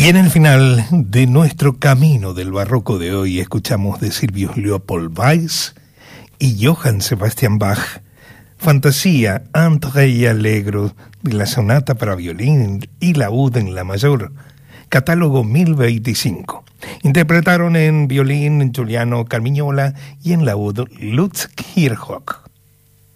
Y en el final de nuestro camino del barroco de hoy escuchamos de Silvius Leopold Weiss y Johann Sebastian Bach, Fantasía André y Allegro de la sonata para violín y laúd en la mayor, catálogo 1025. Interpretaron en violín Giuliano Carmignola y en laúd Lutz Kirchhoff.